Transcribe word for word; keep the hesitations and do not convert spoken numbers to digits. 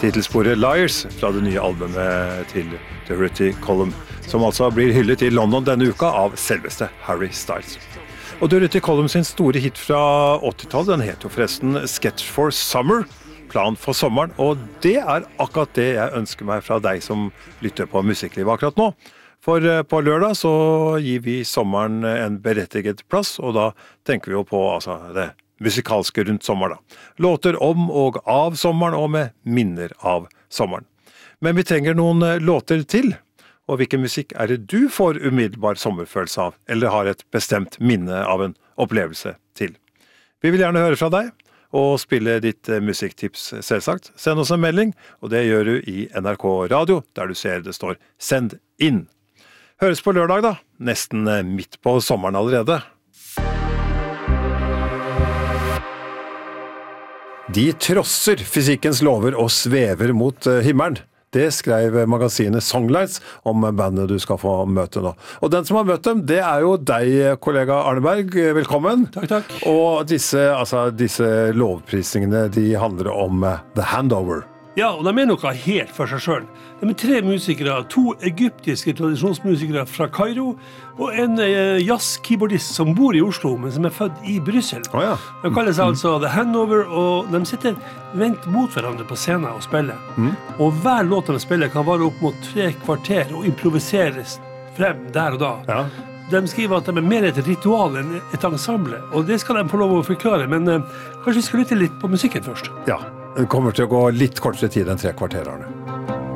Titelsporet Liars fra det nye albumet til Dorothy Column, som altså blir hyllet i London denne uka av selveste Harry Styles. Og Dorothy Column sin store hit fra åttitallet, den heter jo forresten Sketch for Summer, plan for sommeren, og det er akkurat det jeg ønsker meg fra deg som lytter på Musikklivet akkurat nå. For på lørdag så gir vi sommeren en berettiget plass, og da tenker vi jo på altså, det musikalske rundt sommeren. Da. Låter om og av sommeren, og med minner av sommeren. Men vi trenger noen låter til, og hvilken musikk er det du får umiddelbar sommerfølelse av, eller har et bestemt minne av en opplevelse til? Vi vil gjerne høre fra deg, og spille ditt musikktips selvsagt. Send oss en melding, og det gjør du i N R K Radio, der du ser det står «Send inn». Høres på lørdag da, nesten midt på sommeren allerede. De trosser fysikkens lover og svever mot himmelen. Det skrev magasinet Songlights om bandet du skal få møte nå. Og den som har møtt dem, det er jo deg, kollega Arneberg. Velkommen. Takk, takk. Og disse, altså, disse lovprisningene, de handler om The Handover. Ja, og de er noe helt for seg selv. De er tre musikere, to egyptiske tradisjonsmusikere fra Kairo, og en eh, jazz-keyboardist som bor i Oslo, men som er født i Bryssel. Oh, ja. De kaller seg altså The Handover, og de sitter vendt mot hverandre på scenen og spiller. Mm. Og hver låt de spiller kan vare opp mot tre kvarter og improviseres frem der og da. Ja. De skriver at de er mer et ritual enn et ensemble, og det skal de få lov å forklare, men eh, kanskje vi skal lytte litt på musikken først. Ja, det kommer til å gå litt kortere tid enn tre kvarter, Arne.